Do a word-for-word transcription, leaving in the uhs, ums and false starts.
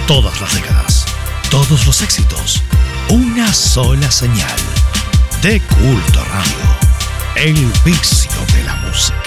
Todas las décadas, todos los éxitos, una sola señal. De Culto Radio, el vicio de la música.